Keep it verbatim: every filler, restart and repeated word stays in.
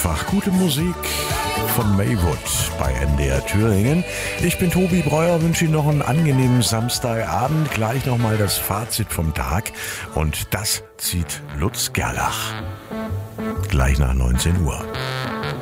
Einfach gute Musik von Maywood bei N D R Thüringen. Ich bin Tobi Breuer, wünsche Ihnen noch einen angenehmen Samstagabend. Gleich nochmal das Fazit vom Tag und das zieht Lutz Gerlach. Gleich nach neunzehn Uhr.